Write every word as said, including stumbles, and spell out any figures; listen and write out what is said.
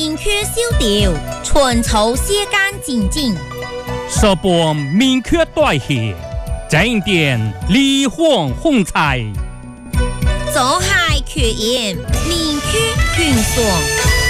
明确修调，春草写干净净。 十般明确代谢，正点离荒红彩。 走海缺盐，明确均爽。